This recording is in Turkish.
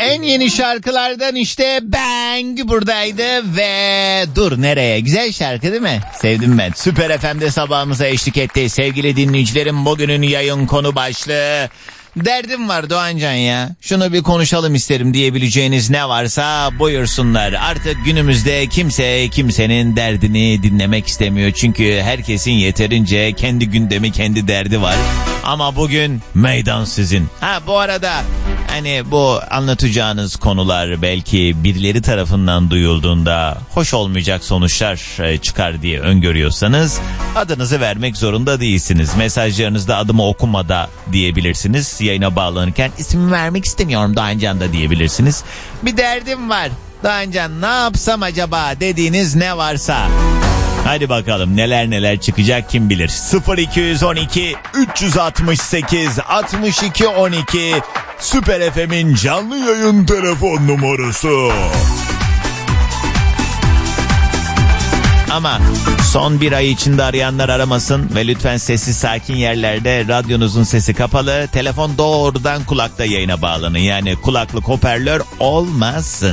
En yeni şarkılardan işte Bang buradaydı ve dur nereye? Güzel şarkı değil mi? Sevdim ben. Süper FM'de sabahımıza eşlik etti. Sevgili dinleyicilerim, bugünün yayın konu başlığı. Derdim var Doğancan ya. Şunu bir konuşalım isterim diyebileceğiniz ne varsa buyursunlar. Artık günümüzde kimse kimsenin derdini dinlemek istemiyor. Çünkü herkesin yeterince kendi gündemi, kendi derdi var. Ama bugün meydan sizin. Bu arada hani bu anlatacağınız konular belki birileri tarafından duyulduğunda hoş olmayacak sonuçlar çıkar diye öngörüyorsanız adınızı vermek zorunda değilsiniz. Mesajlarınızda adımı okumada diyebilirsiniz. Yayına bağlanırken ismimi vermek istemiyorum Doğancan da diyebilirsiniz. Bir derdim var Doğancan, ne yapsam acaba dediğiniz ne varsa. Hadi bakalım neler çıkacak kim bilir. 0212 368 62 12 Süper FM'in canlı yayın telefon numarası. Ama son bir ay içinde arayanlar aramasın ve lütfen sessiz sakin yerlerde radyonuzun sesi kapalı, telefon doğrudan kulakta yayına bağlanın. Yani kulaklık hoparlör olmasın.